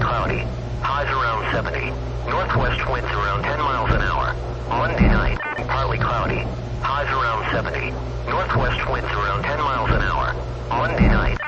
cloudy. Highs around 70. Northwest winds around 10 miles an hour. Monday night, partly cloudy. Highs around 70. Northwest winds around 10 miles an hour. Monday night.